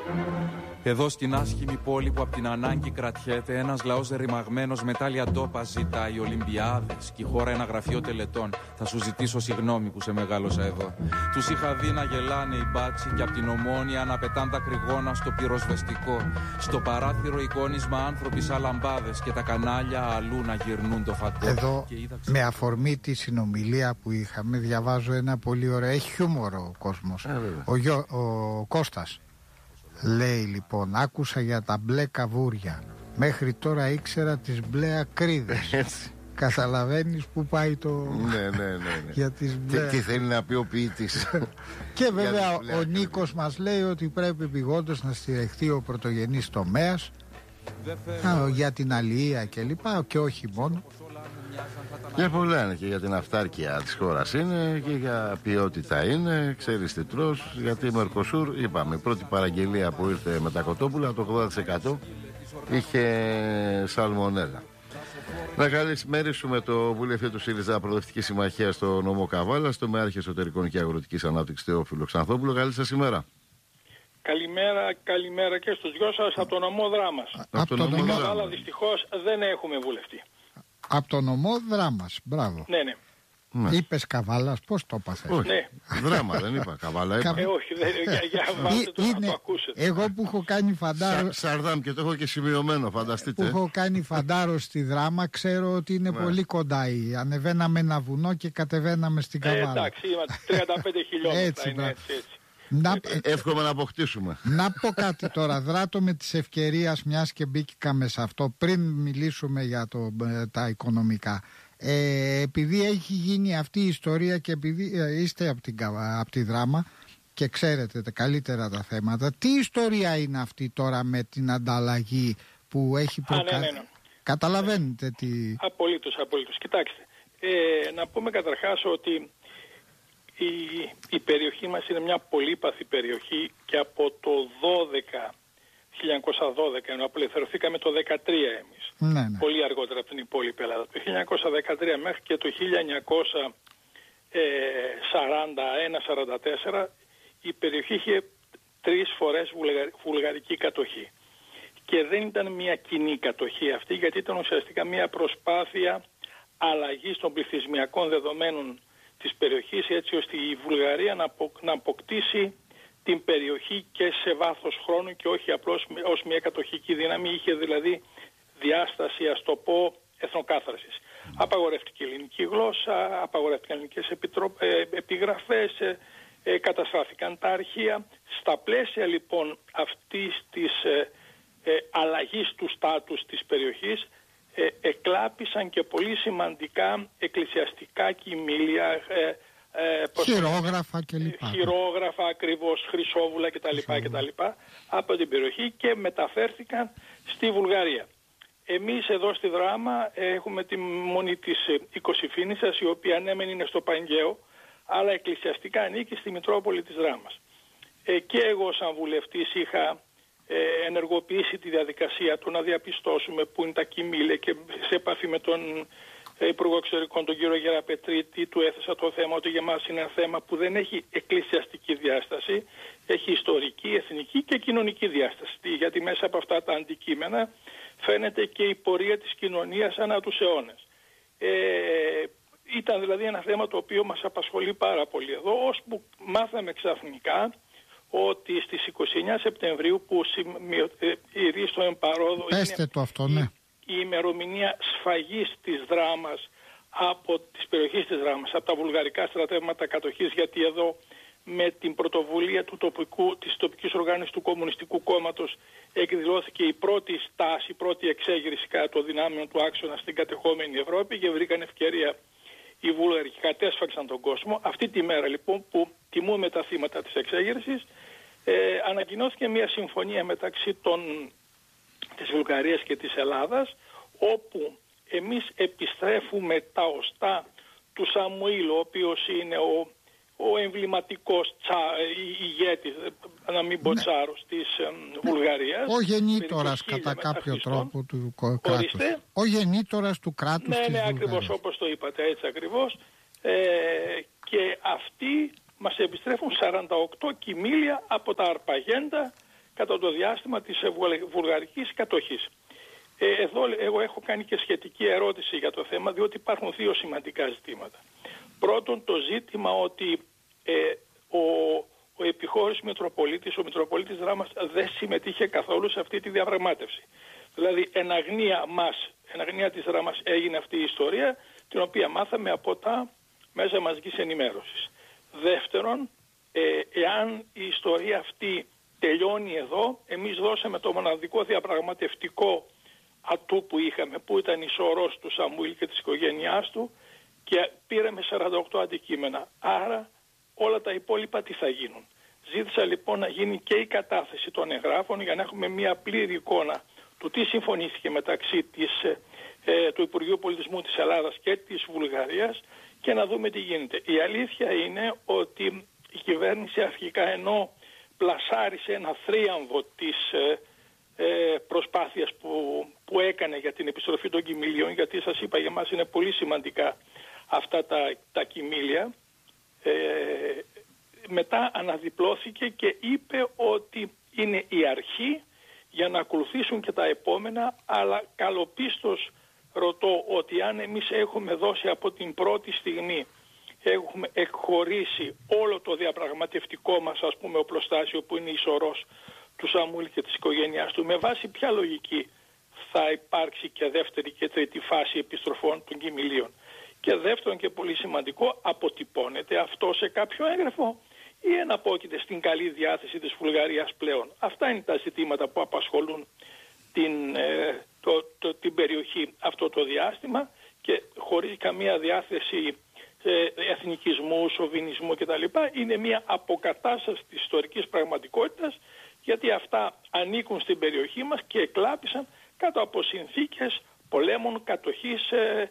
Εδώ στην άσχημη πόλη που απ' την ανάγκη κρατιέται, ένας λαός ρημαγμένος με τάλια ντόπα ζητάει Ολυμπιάδες και η χώρα ένα γραφείο τελετών. Θα σου ζητήσω συγγνώμη που σε μεγάλωσα εδώ. Τους είχα δει να γελάνε οι μπάτσι και απ' την Ομόνια να πετάν τα κρυγόνα στο πυροσβεστικό. Στο παράθυρο εικόνισμα άνθρωποι σαν λαμπάδες και τα κανάλια αλλού να γυρνούν το φακό. Εδώ με αφορμή τη συνομιλία που είχαμε διαβάζω ένα πολύ ωραίο, έχει χιούμορο ο κόσμος. Ο Κώστας λέει λοιπόν, άκουσα για τα μπλε καβούρια. Μέχρι τώρα ήξερα τις μπλε ακρίδες. Καταλαβαίνεις που πάει το... Ναι. Για τις μπλε... Τι θέλει να πει ο ποιητής. Και βέβαια ο Νίκος μας λέει ότι πρέπει επειγόντως να στηριχθεί ο πρωτογενής τομέας για την αλληλεία και λοιπά, και όχι μόνο. Για πολλά είναι, και για την αυτάρκεια της χώρας είναι, και για ποιότητα είναι. Ξέρεις τι τρως, γιατί η Μερκοσούρ, είπαμε, η πρώτη παραγγελία που ήρθε με τα κοτόπουλα, το 80% είχε σαλμονέλα. Να καλησπέρισουμε το βουλευτή του ΣΥΡΙΖΑ Προοδευτική Συμμαχία στο νομό Καβάλα, στο Μεάρχη Εσωτερικών και Αγροτικής Ανάπτυξης Θεόφιλο Ξανθόπουλο. Καλή σας ημέρα. Καλημέρα και στους δυο σας από το νομό Δράμας. Από το νομό Δράμας. Αλλά δυστυχώς δεν έχουμε βουλευτή. Από το νομό Δράμας, μπράβο. Ναι. Είπες Καβάλας, πώς το είπα? Όχι, ναι. Δράμα δεν είπα, Καβάλα είπα. Όχι, για βάστε το να το ακούσετε. Εγώ που έχω κάνει φαντάρο... Σαρδάμ, και το έχω και σημειωμένο, φανταστείτε. Που έχω κάνει φαντάρο στη Δράμα, ξέρω ότι είναι πολύ κοντά. Ανεβαίναμε ένα βουνό και κατεβαίναμε στην Καβάλα. Εντάξει, είμαστε 35 χιλιόμετρα, είναι έτσι. Εύχομαι να αποκτήσουμε. Να πω κάτι τώρα, δράτω με της ευκαιρίας, μιας και μπήκαμε σε αυτό πριν μιλήσουμε για τα οικονομικά. Επειδή έχει γίνει αυτή η ιστορία και επειδή είστε από τη Δράμα και ξέρετε καλύτερα τα θέματα, τι ιστορία είναι αυτή τώρα με την ανταλλαγή που έχει προκαλέσει? Ναι. Καταλαβαίνετε τι... Απολύτως. Κοιτάξτε, να πούμε καταρχάς ότι η περιοχή μας είναι μια πολύπαθη περιοχή και από το 1912, ενώ απελευθερωθήκαμε το 1913 εμείς. Ναι. Πολύ αργότερα από την υπόλοιπη Ελλάδα. Το 1913 μέχρι και το 1941-44 η περιοχή είχε 3 φορές βουλγαρική κατοχή. Και δεν ήταν μια κοινή κατοχή αυτή, γιατί ήταν ουσιαστικά μια προσπάθεια αλλαγής των πληθυσμιακών δεδομένων της περιοχής, έτσι ώστε η Βουλγαρία να αποκτήσει την περιοχή και σε βάθος χρόνου και όχι απλώς ως μια κατοχική δύναμη. Είχε δηλαδή διάσταση, ας το πω, εθνοκάθαρσης. Απαγορεύτηκε η ελληνική γλώσσα, απαγορεύτηκαν ελληνικές επιγραφές, καταστράφηκαν τα αρχεία. Στα πλαίσια λοιπόν αυτής της αλλαγής του στάτους της περιοχής εκλάπησαν και πολύ σημαντικά εκκλησιαστικά κοιμήλια, χειρόγραφα και λοιπά. Χειρόγραφα ακριβώς, χρυσόβουλα κτλ. Από την περιοχή και μεταφέρθηκαν στη Βουλγαρία. Εμείς εδώ στη Δράμα έχουμε τη μονή της Οικοσυφήνισσας, η οποία ναι μεν είναι στο Παγκαίο, αλλά εκκλησιαστικά ανήκει στη Μητρόπολη της Δράμας. Και εγώ σαν βουλευτής είχα ενεργοποιήσει τη διαδικασία του να διαπιστώσουμε πού είναι τα κοιμήλια, και σε επαφή με τον Υπουργό Εξωτερικών, τον κύριο Γεραπετρίτη, του έθεσα το θέμα ότι για μας είναι ένα θέμα που δεν έχει εκκλησιαστική διάσταση, έχει ιστορική, εθνική και κοινωνική διάσταση, γιατί μέσα από αυτά τα αντικείμενα φαίνεται και η πορεία της κοινωνίας ανά τους αιώνες. Ήταν δηλαδή ένα θέμα το οποίο μας απασχολεί πάρα πολύ εδώ, ώσπου μάθαμε ξαφνικά ότι στις 29 Σεπτεμβρίου που ηρεί στο εμπαρόδο είναι η ημερομηνία σφαγής της Δράμας από τις περιοχές της Δράμας, από τα βουλγαρικά στρατεύματα κατοχής, γιατί εδώ με την πρωτοβουλία της τοπικής οργάνωσης του Κομμουνιστικού Κόμματος εκδηλώθηκε η πρώτη στάση, η πρώτη εξέγερση κατά των δυνάμεων του άξονα στην κατεχόμενη Ευρώπη και βρήκαν ευκαιρία οι Βούλγαροι και κατέσφαξαν τον κόσμο. Αυτή τη μέρα λοιπόν που τιμούμε τα θύματα της εξέγερσης, ανακοινώθηκε μια συμφωνία μεταξύ της Βουλγαρίας και της Ελλάδας, όπου εμείς επιστρέφουμε τα οστά του Σαμουήλ, ο οποίος είναι ο εμβληματικός ηγέτης, να μην πω τσάρος, της Βουλγαρίας. Ο γεννήτορας κατά κάποιο τρόπο του κράτους. Ο γεννήτορας του κράτους της Βουλγαρίας. Ναι, ακριβώς όπως το είπατε, έτσι ακριβώς. Και αυτοί μας επιστρέφουν 48 κοιμήλια από τα αρπαγέντα κατά το διάστημα της βουλγαρικής κατοχής. Εδώ εγώ έχω κάνει και σχετική ερώτηση για το θέμα, διότι υπάρχουν δύο σημαντικά ζητήματα. Πρώτον, το ζήτημα ότι ο επιχώρης Μητροπολίτης, ο Μητροπολίτης Δράμας δεν συμμετείχε καθόλου σε αυτή τη διαπραγμάτευση. Δηλαδή εν αγνία της Δράμας έγινε αυτή η ιστορία, την οποία μάθαμε από τα μέσα μαζικής ενημέρωσης. Δεύτερον, εάν η ιστορία αυτή τελειώνει εδώ, εμείς δώσαμε το μοναδικό διαπραγματευτικό ατού που είχαμε, που ήταν η σωρός του Σαμουήλ και της οικογένειάς του, και πήραμε 48 αντικείμενα. Άρα όλα τα υπόλοιπα τι θα γίνουν. Ζήτησα λοιπόν να γίνει και η κατάθεση των εγγράφων για να έχουμε μια πλήρη εικόνα του τι συμφωνήθηκε μεταξύ του Υπουργείου Πολιτισμού της Ελλάδας και της Βουλγαρίας και να δούμε τι γίνεται. Η αλήθεια είναι ότι η κυβέρνηση αρχικά, ενώ πλασάρισε ένα θρίαμβο της προσπάθειας που έκανε για την επιστροφή των κοιμήλιων, γιατί σας είπα για μας είναι πολύ σημαντικά αυτά τα κοιμήλια, μετά αναδιπλώθηκε και είπε ότι είναι η αρχή για να ακολουθήσουν και τα επόμενα, αλλά καλοπίστως ρωτώ ότι αν εμείς έχουμε δώσει από την πρώτη στιγμή, έχουμε εκχωρήσει όλο το διαπραγματευτικό μας, ας πούμε, οπλοστάσιο που είναι η σωρός του Σαμουήλ και της οικογένειάς του, με βάση ποια λογική θα υπάρξει και δεύτερη και τρίτη φάση επιστροφών των κοιμηλίων? Και δεύτερον και πολύ σημαντικό, αποτυπώνεται αυτό σε κάποιο έγγραφο ή εναπόκειται στην καλή διάθεση της Βουλγαρίας πλέον? Αυτά είναι τα ζητήματα που απασχολούν την περιοχή αυτό το διάστημα, και χωρίς καμία διάθεση εθνικισμού, σοβινισμού κτλ. Είναι μια αποκατάσταση της ιστορικής πραγματικότητας, γιατί αυτά ανήκουν στην περιοχή μας και εκλάπησαν κάτω από συνθήκες πολέμων, κατοχής,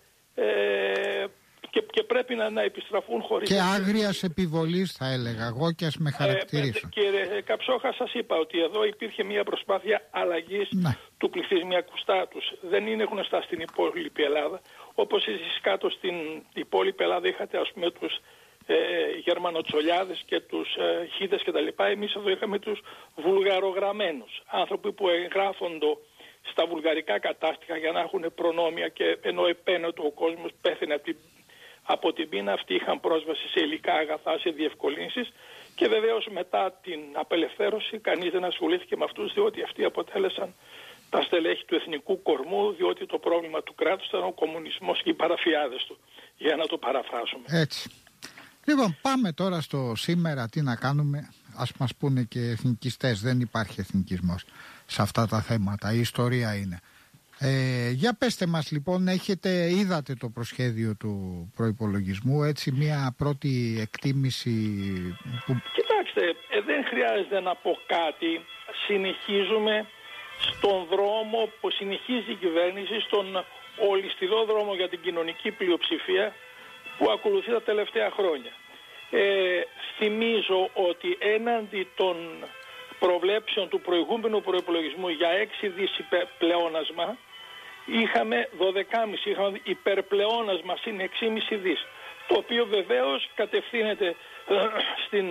και πρέπει να επιστραφούν χωρίς... Και άγριας επιβολής θα έλεγα εγώ, και ας με χαρακτηρίσω. Κύριε Καψόχα, σας είπα ότι εδώ υπήρχε μια προσπάθεια αλλαγής του πληθυσμιακού στάτους. Δεν είναι γνωστά στην υπόλοιπη Ελλάδα. Όπως εσείς κάτω στην υπόλοιπη Ελλάδα είχατε, ας πούμε, τους Γερμανοτσολιάδες και τους Χίδες κτλ. Εμείς εδώ είχαμε τους βουλγαρογραμμένους, άνθρωποι που εγγράφονται στα βουλγαρικά κατάστοιχα για να έχουν προνόμια, και ενώ επένωτο ο κόσμος πέθαινε από την πείνα, αυτοί είχαν πρόσβαση σε υλικά αγαθά, σε διευκολύνσεις, και βεβαίως μετά την απελευθέρωση κανείς δεν ασχολήθηκε με αυτούς, διότι αυτοί αποτέλεσαν τα στελέχη του εθνικού κορμού, διότι το πρόβλημα του κράτους ήταν ο κομμουνισμός και οι παραφιάδες του, για να το παραφράσουμε. Έτσι. Λοιπόν, πάμε τώρα στο σήμερα, τι να κάνουμε. Ας μας πούνε και εθνικιστές, δεν υπάρχει εθνικισμός σε αυτά τα θέματα, η ιστορία είναι. Για πέστε μας λοιπόν, είδατε το προσχέδιο του προϋπολογισμού, έτσι μια πρώτη εκτίμηση που... Κοιτάξτε, δεν χρειάζεται να πω κάτι. Συνεχίζουμε στον δρόμο που συνεχίζει η κυβέρνηση, στον ολιστηρό δρόμο για την κοινωνική πλειοψηφία που ακολουθεί τα τελευταία χρόνια. Θυμίζω ότι έναντι των προβλέψεων του προηγούμενου προϋπολογισμού για 6 δις πλεόνασμα, είχαμε 12,5, είχαμε υπερπλεόνασμα συν 6,5 δις, το οποίο βεβαίως κατευθύνεται στην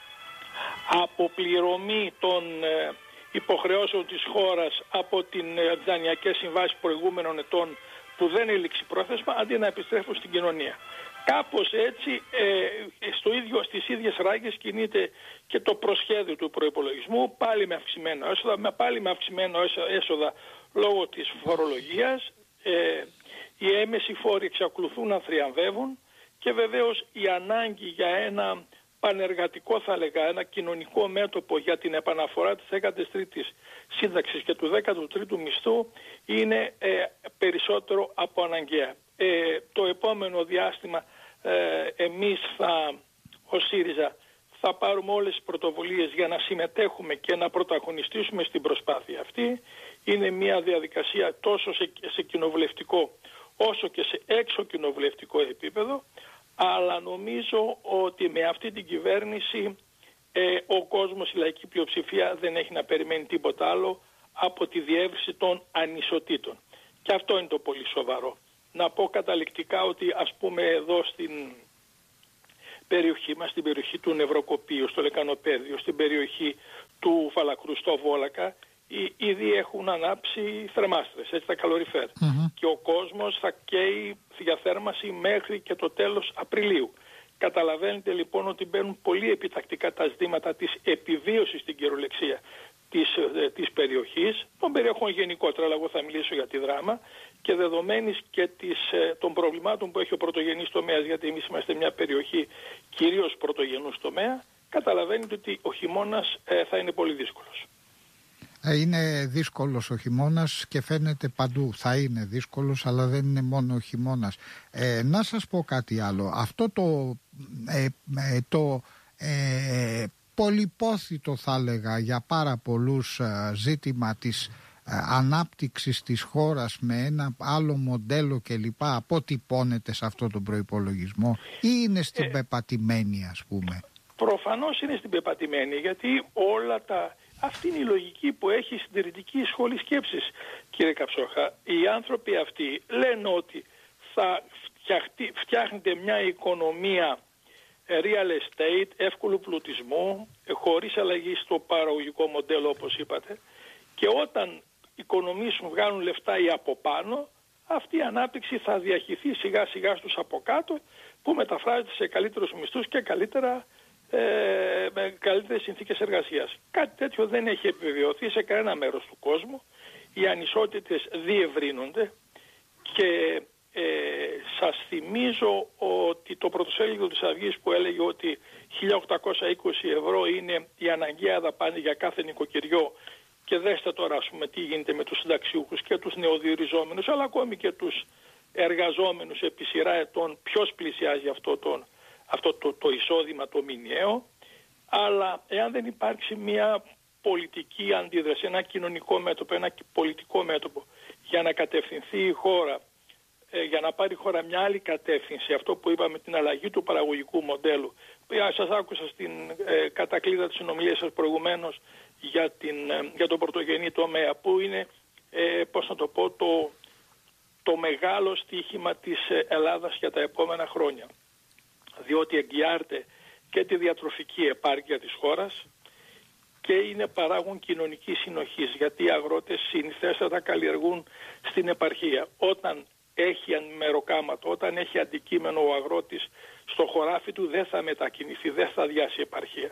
αποπληρωμή των υποχρεώσεων της χώρας από τις δανειακές συμβάσεις προηγούμενων ετών που δεν έληξε πρόθεσμα, αντί να επιστρέφουν στην κοινωνία. Κάπως έτσι στις ίδιες ράγες κινείται και το προσχέδιο του προϋπολογισμού, πάλι με αυξημένο έσοδα, πάλι με αυξημένο έσοδα λόγω της φορολογίας. Οι έμμεσοι φόροι εξακολουθούν να θριαμβεύουν, και βεβαίως η ανάγκη για ένα πανεργατικό, θα λέγα, ένα κοινωνικό μέτωπο για την επαναφορά της 13ης σύνταξης και του 13ου μισθού είναι περισσότερο από αναγκαία. Το επόμενο διάστημα εμείς ως ΣΥΡΙΖΑ θα πάρουμε όλες τις πρωτοβουλίες για να συμμετέχουμε και να πρωταγωνιστήσουμε στην προσπάθεια αυτή. Είναι μια διαδικασία τόσο σε κοινοβουλευτικό όσο και σε έξω κοινοβουλευτικό επίπεδο, αλλά νομίζω ότι με αυτή την κυβέρνηση ο κόσμος, η λαϊκή πλειοψηφία δεν έχει να περιμένει τίποτα άλλο από τη διεύρυνση των ανισοτήτων. Και αυτό είναι το πολύ σοβαρό. Να πω καταληκτικά ότι, ας πούμε, εδώ στην περιοχή μας, στην περιοχή του Νευροκοπείου, στο Λεκανοπέδιο, στην περιοχή του Φαλακρού στο Βόλακα ήδη έχουν ανάψει θερμάστρες, έτσι, τα καλοριφέρ. Και ο κόσμος θα καίει διαθέρμανση μέχρι και το τέλος Απριλίου. Καταλαβαίνετε λοιπόν ότι μπαίνουν πολύ επιτακτικά τα ζητήματα της επιβίωσης στην κυριολεξία της περιοχής, των περιοχών γενικότερα, αλλά εγώ θα μιλήσω για τη Δράμα, και δεδομένης και των προβλημάτων που έχει ο πρωτογενής τομέας, γιατί εμείς είμαστε μια περιοχή κυρίως πρωτογενούς τομέα, καταλαβαίνετε ότι ο χειμώνας θα είναι πολύ δύσκολος. Είναι δύσκολος ο χειμώνας και φαίνεται παντού. Θα είναι δύσκολος, αλλά δεν είναι μόνο ο χειμώνας. Να σας πω κάτι άλλο. Αυτό το πολυπόθητο, θα έλεγα, για πάρα πολλούς ζήτημα της ανάπτυξης της χώρας με ένα άλλο μοντέλο κλπ. Αποτυπώνεται σε αυτό τον προϋπολογισμό ή είναι στην πεπατημένη, ας πούμε? Προφανώς είναι στην πεπατημένη, γιατί αυτή είναι η λογική που έχει η συντηρητική σχολή σκέψης, κύριε Καψόχα. Οι άνθρωποι αυτοί λένε ότι θα φτιάχνεται μια οικονομία real estate, εύκολου πλουτισμού, χωρίς αλλαγή στο παραγωγικό μοντέλο, όπως είπατε, και όταν οικονομήσουν, βγάλουν λεφτά ή από πάνω, αυτή η ανάπτυξη θα διαχυθεί σιγά σιγά στους από κάτω, που μεταφράζεται σε καλύτερους μισθούς και με καλύτερες συνθήκες εργασίας. Κάτι τέτοιο δεν έχει επιβεβαιωθεί σε κανένα μέρος του κόσμου. Οι ανισότητες διευρύνονται και σας θυμίζω ότι το πρωτοσέλιδο της Αυγής που έλεγε ότι 1.820 ευρώ είναι η αναγκαία δαπάνη για κάθε νοικοκυριό, και δέστε τώρα, ας πούμε, τι γίνεται με τους συνταξιούχους και τους νεοδιοριζόμενους, αλλά ακόμη και τους εργαζόμενους επί σειρά ετών, ποιος πλησιάζει αυτό το εισόδημα το μηνιαίο. Αλλά εάν δεν υπάρξει μια πολιτική αντίδραση, ένα κοινωνικό μέτωπο, ένα πολιτικό μέτωπο για να κατευθυνθεί η χώρα, για να πάρει η χώρα μια άλλη κατεύθυνση, αυτό που είπαμε, την αλλαγή του παραγωγικού μοντέλου. Σας άκουσα στην κατακλείδα της συνομιλίας σας προηγουμένως για τον πρωτογενή τομέα, που είναι, πώς να το πω, το μεγάλο στοίχημα της Ελλάδας για τα επόμενα χρόνια. Διότι εγγυάται και τη διατροφική επάρκεια της χώρας και είναι παράγον κοινωνικής συνοχής, γιατί οι αγρότες συνηθέστατα καλλιεργούν στην επαρχία. Όταν έχει μεροκάματο, όταν έχει αντικείμενο ο αγρότης στο χωράφι του, δεν θα μετακινηθεί, δεν θα διάσει επαρχία.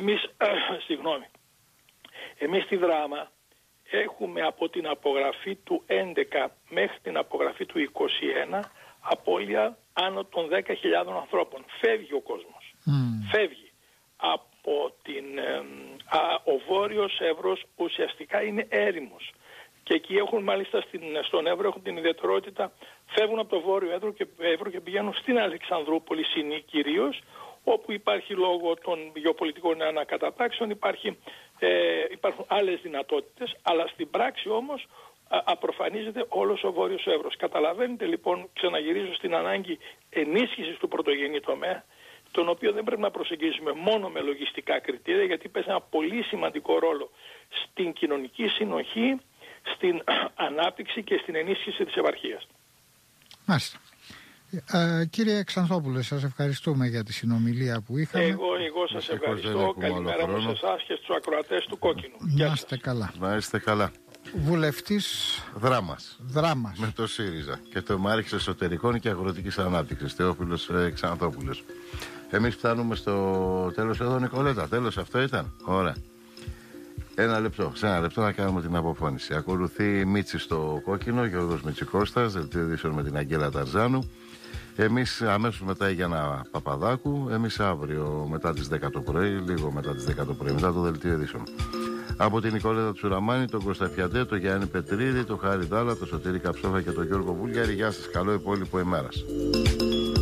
Εμείς στη Δράμα έχουμε από την απογραφή του 11 μέχρι την απογραφή του 21 απώλεια άνω των 10.000 ανθρώπων. Φεύγει ο κόσμος. Φεύγει. Από ο Βόρειος Εύρος ουσιαστικά είναι έρημος. Και εκεί έχουν, μάλιστα στον Εύρο, έχουν την ιδιαιτερότητα, φεύγουν από το Βόρειο Εύρο και πηγαίνουν στην Αλεξανδρούπολη, Συνή κυρίως, όπου υπάρχει, λόγω των γεωπολιτικών ανακατατάξεων, υπάρχουν άλλες δυνατότητες, αλλά στην πράξη όμως απροφανίζεται όλος ο Βόρειος Εύρος. Καταλαβαίνετε λοιπόν, ξαναγυρίζω στην ανάγκη ενίσχυσης του πρωτογενή τομέα, τον οποίο δεν πρέπει να προσεγγίσουμε μόνο με λογιστικά κριτήρια, γιατί παίζει ένα πολύ σημαντικό ρόλο στην κοινωνική συνοχή, στην ανάπτυξη και στην ενίσχυση της επαρχίας. Μάλιστα. Κύριε Ξανθόπουλε, σας ευχαριστούμε για τη συνομιλία που είχαμε. Εγώ σας ευχαριστώ. Καλημέρα μου σε εσάς και στους ακροατές του Κόκκινου. Να είστε καλά. Να είστε καλά. Βουλευτής Δράμας. Με το ΣΥΡΙΖΑ και το Μάρχης Εσωτερικών και Αγροτικής Ανάπτυξης, Θεόφιλος Ξανθόπουλος. Εμείς φτάνουμε στο τέλος εδώ, Νικολέτα. Τέλος αυτό ήταν. Ωραία. Σε ένα λεπτό να κάνουμε την αποφώνηση. Ακολουθεί Μίτσι στο Κόκκινο, Γιώργος Μητσικώστας, δελτίο ειδήσεων με την Αγγέλα Ταρζάνου. Εμείς αμέσως μετά η Γιάννα Παπαδάκου. Εμείς αύριο μετά τις 10 το πρωί, λίγο μετά τις 10 το πρωί, μετά το δελτίο ειδήσεων. Από την Νικολέτα Τσουραμάνη, τον Κώστα Πιαντέ, τον Γιάννη Πετρίδη, τον Χάρη Δάλα, τον Σωτήρη Καψόφα και τον Γιώργο Βούλγαρη. Γεια σας, καλό υπόλοιπο ημέρας.